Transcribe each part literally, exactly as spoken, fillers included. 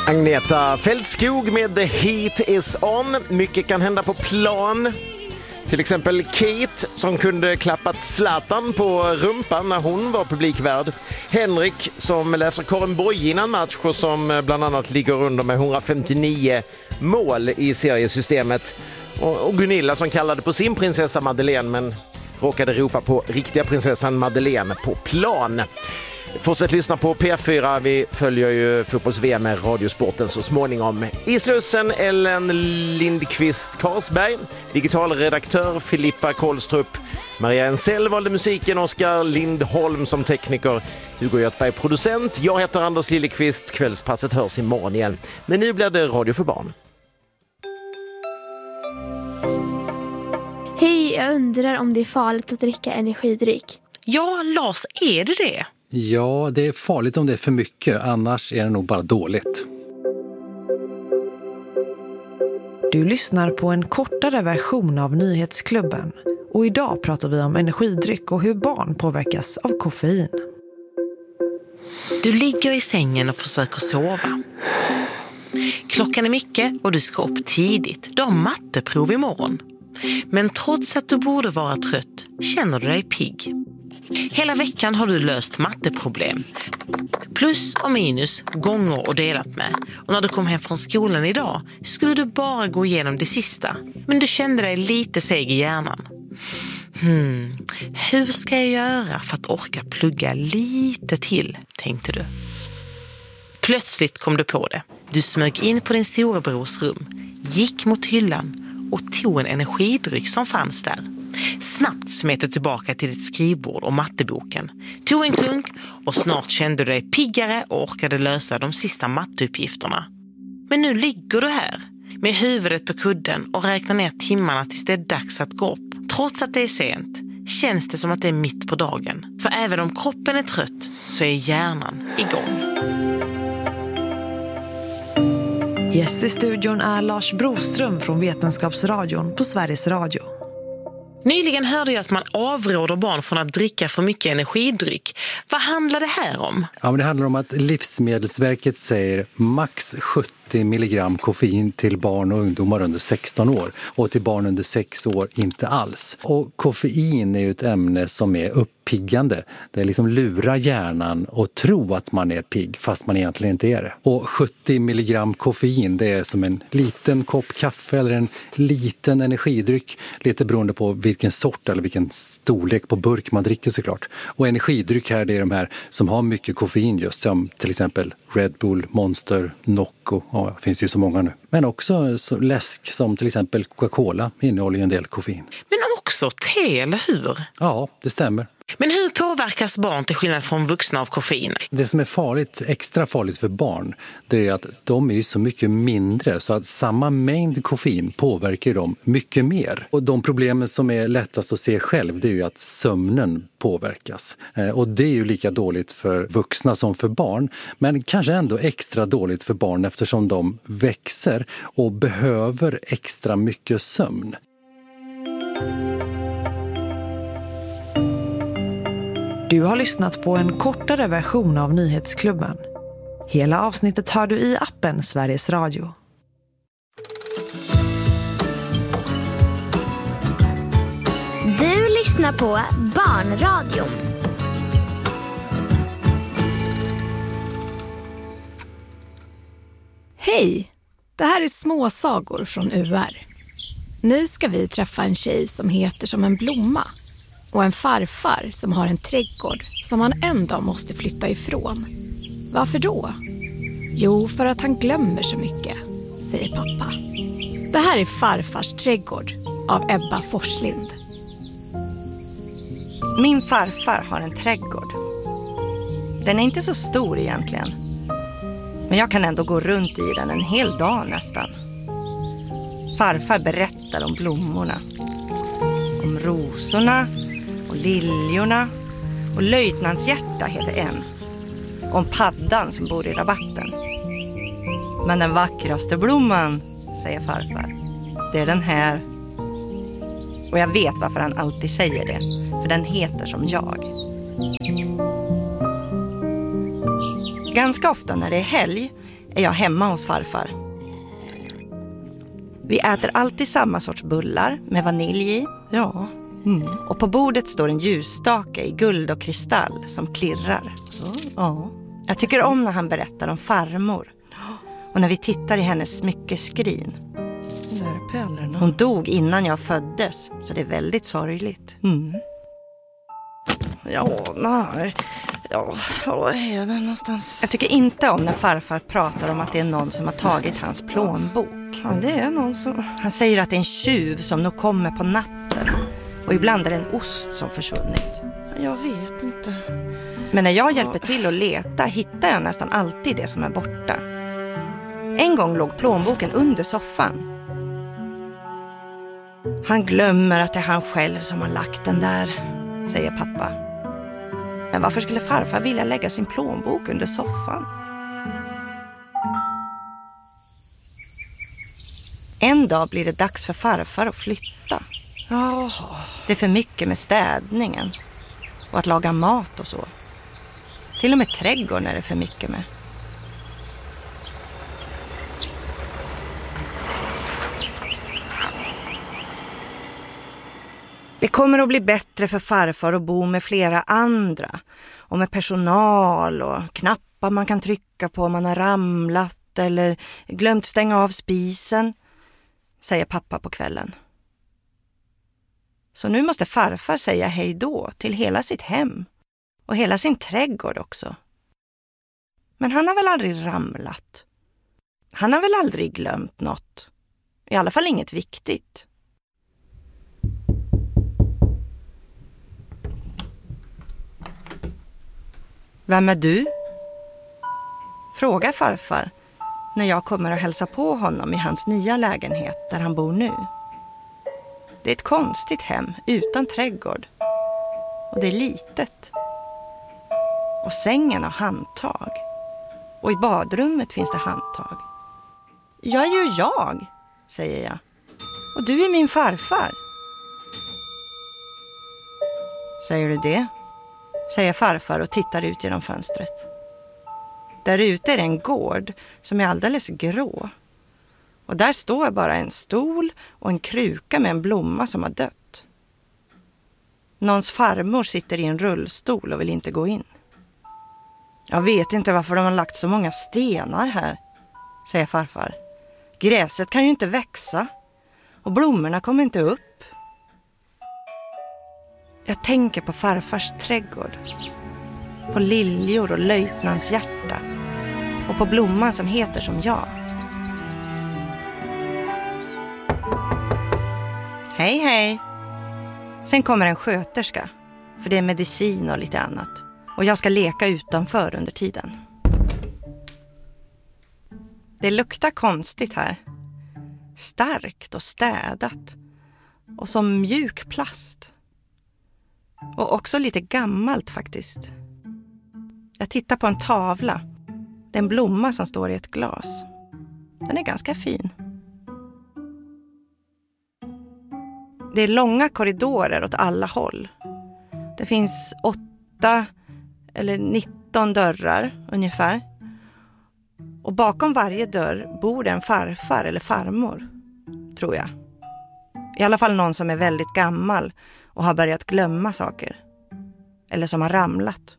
Agneta Fältskog med The Heat is on. Mycket kan hända på plan. Till exempel Kate som kunde klappat Zlatan på rumpan när hon var publikvärd. Henrik som läser Karin Boye innan match och som bland annat ligger under med hundrafemtionio mål i seriesystemet. Och Gunilla som kallade på sin prinsessa Madeleine men råkade ropa på riktiga prinsessan Madeleine på plan. Fortsätt lyssna på P fyra. Vi följer ju fotbolls-V M med Radiosporten så småningom. I Slussen Ellen Lindqvist Karsberg, digital redaktör Filippa Kolstrup, Maria Ensell valde musiken, Oskar Lindholm som tekniker, Hugo Göthberg producent. Jag heter Anders Lillekvist. Kvällspasset hörs imorgon igen. Men nu blir det Radio för barn. Hej, jag undrar om det är farligt att dricka energidryck. Ja, Lars, är det det? Ja, det är farligt om det är för mycket, annars är det nog bara dåligt. Du lyssnar på en kortare version av Nyhetsklubben. Och idag pratar vi om energidryck och hur barn påverkas av koffein. Du ligger i sängen och försöker sova. Klockan är mycket och du ska upp tidigt. Du har matteprov imorgon. Men trots att du borde vara trött känner du dig pigg. Hela veckan har du löst matteproblem. Plus och minus, gånger och delat med. Och när du kom hem från skolan idag skulle du bara gå igenom det sista. Men du kände dig lite seg i hjärnan. Hmm, hur ska jag göra för att orka plugga lite till, tänkte du. Plötsligt kom du på det. Du smög in på din storebrors rum, gick mot hyllan och tog en energidryck som fanns där. Snabbt smet du tillbaka till ditt skrivbord och matteboken. Tog en klunk och snart kände du dig piggare och orkade lösa de sista matteuppgifterna. Men nu ligger du här med huvudet på kudden och räknar ner timmarna tills det är dags att gå upp. Trots att det är sent känns det som att det är mitt på dagen. För även om kroppen är trött så är hjärnan igång. Gäst i studion är Lars Broström från Vetenskapsradion på Sveriges Radio. Nyligen hörde jag att man avråder barn från att dricka för mycket energidryck. Vad handlar det här om? Ja, men det handlar om att Livsmedelsverket säger max sjuttio milligram koffein till barn och ungdomar under sexton år och till barn under sex år inte alls. Och koffein är ju ett ämne som är uppiggande. Det liksom lurar hjärnan och tro att man är pigg fast man egentligen inte är det. Och sjuttio milligram koffein, det är som en liten kopp kaffe eller en liten energidryck, lite beroende på vilken sort eller vilken storlek på burk man dricker såklart. Och energidryck här, det är de här som har mycket koffein just, som till exempel Red Bull, Monster, Nocco, ja, det finns ju så många nu. Men också så läsk som till exempel Coca-Cola innehåller en del koffein. Men också te, eller hur? Ja, det stämmer. Men hur påverkas barn till skillnad från vuxna av koffein? Det som är farligt, extra farligt för barn, det är att de är så mycket mindre så att samma mängd koffein påverkar dem mycket mer. Och de problemen som är lättast att se själv, det är ju att sömnen påverkas. Och det är ju lika dåligt för vuxna som för barn, men kanske ändå extra dåligt för barn eftersom de växer och behöver extra mycket sömn. Du har lyssnat på en kortare version av Nyhetsklubben. Hela avsnittet hör du i appen Sveriges Radio. Du lyssnar på Barnradion. Hej! Det här är småsagor från U R. Nu ska vi träffa en tjej som heter som en blomma. Och en farfar som har en trädgård som han en dag måste flytta ifrån. Varför då? Jo, för att han glömmer så mycket, säger pappa. Det här är Farfars trädgård av Ebba Forslind. Min farfar har en trädgård. Den är inte så stor egentligen. Men jag kan ändå gå runt i den en hel dag nästan. Farfar berättar om blommorna. Om rosorna och liljorna. Och löjtnantshjärta heter en. Om paddan som bor i rabatten. Men den vackraste blomman, säger farfar, det är den här. Och jag vet varför han alltid säger det. För den heter som jag. Ganska ofta när det är helg är jag hemma hos farfar. Vi äter alltid samma sorts bullar med vanilj i. Ja. Mm. Och på bordet står en ljusstake i guld och kristall som klirrar. Ja. Jag tycker om när han berättar om farmor. Och när vi tittar i hennes smyckeskrin. Där är pärlorna. Hon dog innan jag föddes, så det är väldigt sorgligt. Mm. Ja, nej. Ja, var är den någonstans? Jag tycker inte om när farfar pratar om att det är någon som har tagit hans plånbok. Ja, det är någon som... Han säger att det är en tjuv som nog kommer på natten. Och ibland är det en ost som försvunnit. Jag vet inte. Men när jag hjälper till att leta hittar jag nästan alltid det som är borta. En gång låg plånboken under soffan. Han glömmer att det är han själv som har lagt den där, säger pappa. Men varför skulle farfar vilja lägga sin plånbok under soffan? En dag blir det dags för farfar att flytta. Oh. Det är för mycket med städningen och att laga mat och så. Till och med trädgården är det för mycket med. Det kommer att bli bättre för farfar att bo med flera andra. Och med personal och knappar man kan trycka på om man har ramlat eller glömt stänga av spisen, säger pappa på kvällen. Så nu måste farfar säga hej då till hela sitt hem och hela sin trädgård också. Men han har väl aldrig ramlat. Han har väl aldrig glömt något. I alla fall inget viktigt. Vem är du? Frågar farfar när jag kommer att hälsa på honom i hans nya lägenhet där han bor nu. Det är ett konstigt hem utan trädgård. Och det är litet. Och sängen har handtag. Och i badrummet finns det handtag. Jag är ju jag, säger jag. Och du är min farfar. Säger du det? Säger farfar och tittar ut genom fönstret. Där ute är det en gård som är alldeles grå. Och där står bara en stol och en kruka med en blomma som har dött. Någons farmor sitter i en rullstol och vill inte gå in. Jag vet inte varför de har lagt så många stenar här, säger farfar. Gräset kan ju inte växa och blommorna kommer inte upp. Jag tänker på farfars trädgård. På liljor och löjtnantshjärta. Och på blomman som heter som jag. Hej, hej. Sen kommer en sköterska. För det är medicin och lite annat. Och jag ska leka utanför under tiden. Det luktar konstigt här. Starkt och städat. Och som mjuk plast. Och också lite gammalt faktiskt. Jag tittar på en tavla. Det är en blomma som står i ett glas. Den är ganska fin. Det är långa korridorer åt alla håll. Det finns åtta eller nitton dörrar ungefär. Och bakom varje dörr bor det en farfar eller farmor, tror jag. I alla fall någon som är väldigt gammal och har börjat glömma saker. Eller som har ramlat.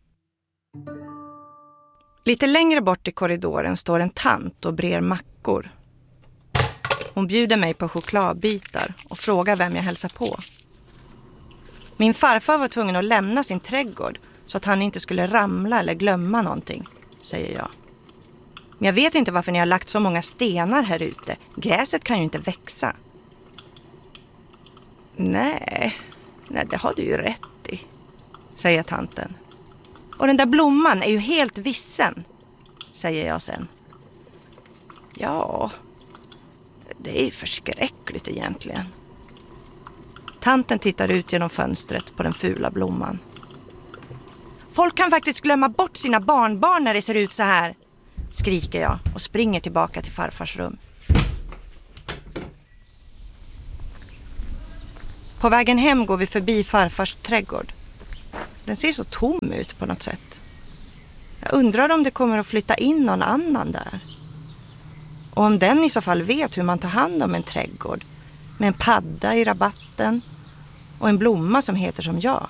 Lite längre bort i korridoren står en tant och brer mackor. Hon bjuder mig på chokladbitar och frågar vem jag hälsar på. Min farfar var tvungen att lämna sin trädgård så att han inte skulle ramla eller glömma någonting, säger jag. Men jag vet inte varför ni har lagt så många stenar här ute. Gräset kan ju inte växa. Nej, nej det har du ju rätt i, säger tanten. Och den där blomman är ju helt vissen, säger jag sen. Ja, det är förskräckligt egentligen. Tanten tittar ut genom fönstret på den fula blomman. Folk kan faktiskt glömma bort sina barnbarn när det ser ut så här, skriker jag och springer tillbaka till farfars rum. På vägen hem går vi förbi farfars trädgård. Den ser så tom ut på något sätt. Jag undrar om det kommer att flytta in någon annan där. Och om den i så fall vet hur man tar hand om en trädgård. Med en padda i rabatten och en blomma som heter som jag.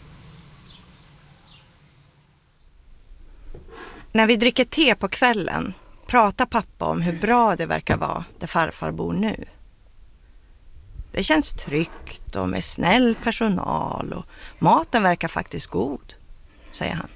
När vi dricker te på kvällen pratar pappa om hur bra det verkar vara där farfar bor nu. Det känns tryggt och med snäll personal och maten verkar faktiskt god, säger han.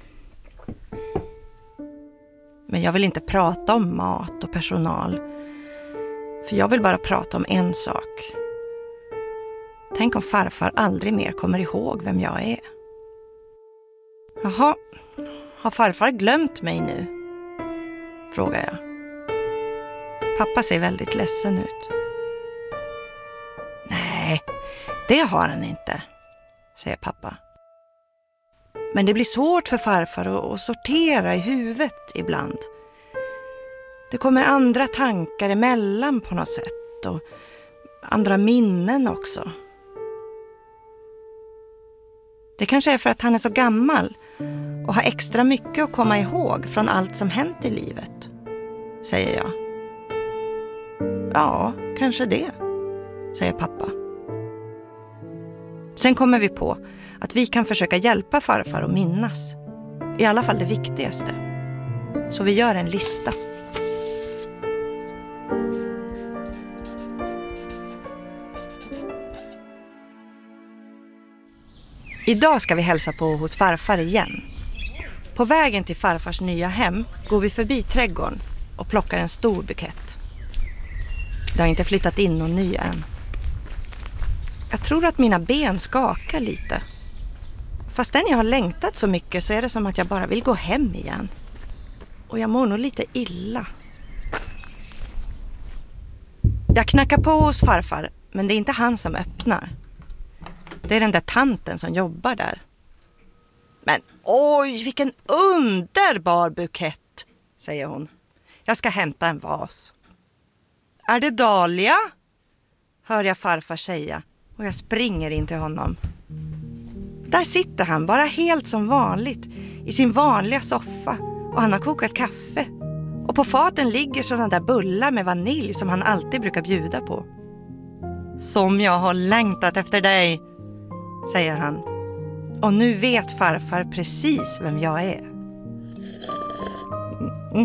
Men jag vill inte prata om mat och personal, för jag vill bara prata om en sak. Tänk om farfar aldrig mer kommer ihåg vem jag är. Jaha, har farfar glömt mig nu? Frågar jag. Pappa ser väldigt ledsen ut. Nej, det har han inte, säger pappa. Men det blir svårt för farfar att sortera i huvudet ibland. Det kommer andra tankar emellan på något sätt och andra minnen också. Det kanske är för att han är så gammal och har extra mycket att komma ihåg från allt som hänt i livet, säger jag. Ja, kanske det, säger pappa. Sen kommer vi på att vi kan försöka hjälpa farfar att minnas. I alla fall det viktigaste. Så vi gör en lista. Idag ska vi hälsa på hos farfar igen. På vägen till farfars nya hem går vi förbi trädgården och plockar en stor bukett. Det har inte flyttat in någon ny än. Jag tror att mina ben skakar lite. Fastän jag har längtat så mycket så är det som att jag bara vill gå hem igen. Och jag mår nog lite illa. Jag knackar på hos farfar, men det är inte han som öppnar. Det är den där tanten som jobbar där. Men oj, vilken underbar bukett, säger hon. Jag ska hämta en vas. Är det dahlia? Hör jag farfar säga och jag springer in till honom. Där sitter han bara helt som vanligt i sin vanliga soffa och han har kokat kaffe. Och på faten ligger sådana där bullar med vanilj som han alltid brukar bjuda på. Som jag har längtat efter dig, säger han. Och nu vet farfar precis vem jag är. Mm.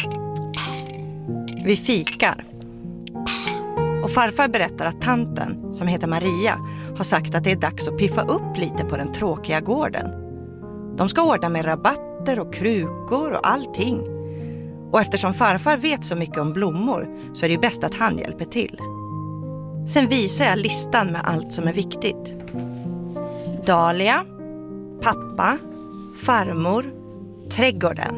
Vi fikar. Och farfar berättar att tanten, som heter Maria, har sagt att det är dags att piffa upp lite på den tråkiga gården. De ska ordna med rabatter och krukor och allting. Och eftersom farfar vet så mycket om blommor så är det bäst att han hjälper till. Sen visar jag listan med allt som är viktigt. Dahlia, pappa, farmor, trädgården.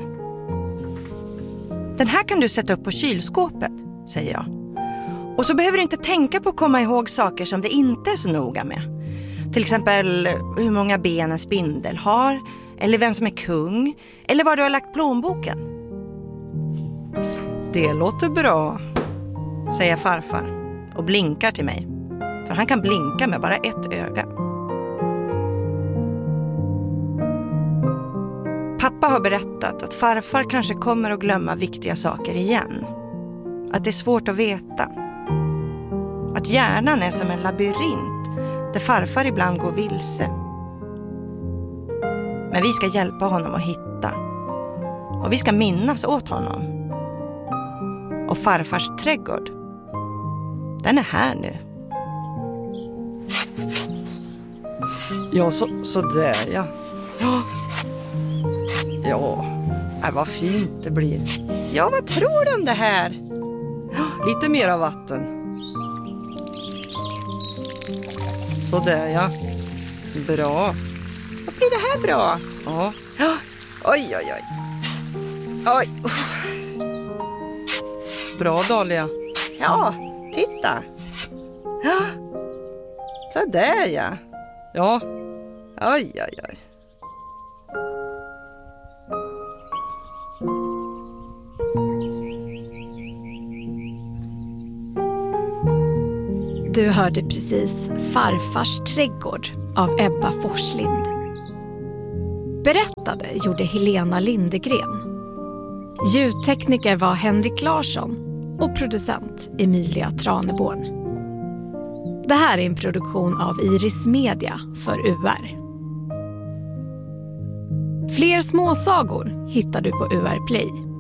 Den här kan du sätta upp på kylskåpet, säger jag. Och så behöver du inte tänka på att komma ihåg saker som det inte är så noga med. Till exempel hur många ben en spindel har, eller vem som är kung, eller var du har lagt plånboken. Det låter bra, säger farfar och blinkar till mig. För han kan blinka med bara ett öga. Pappa har berättat att farfar kanske kommer att glömma viktiga saker igen. Att det är svårt att veta. Att hjärnan är som en labyrint där farfar ibland går vilse. Men vi ska hjälpa honom att hitta. Och vi ska minnas åt honom. Och farfars trädgård, den är här nu. Ja, så, så där ja. Ja, ja. Äh, vad fint det blir. Ja, vad tror du om det här? Ja, lite mer av vatten. Så där ja. Bra. Vad blir det här bra? Ja. Ja. Oj, oj, oj. Oj. Bra, Dahlia. Ja, titta. Ja. Så där ja. Ja. Oj, oj, oj. Du hörde precis Farfars trädgård av Ebba Forslind. Berättade gjorde Helena Lindegren. Ljudtekniker var Henrik Larsson och producent Emilia Traneborn. Det här är en produktion av Iris Media för U R. Fler småsagor hittar du på U R Play.